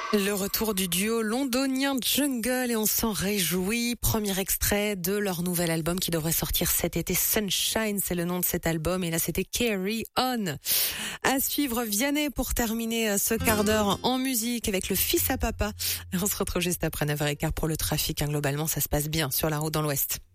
Le retour du duo londonien Jungle et on s'en réjouit. Premier extrait de leur nouvel album qui devrait sortir cet été. Sunshine, c'est le nom de cet album. Et là, c'était Carry On. À suivre Vianney pour terminer ce quart d'heure en musique avec le fils à papa. On se retrouve juste après 9h15 pour le trafic. Globalement, ça se passe bien sur la route dans l'Ouest.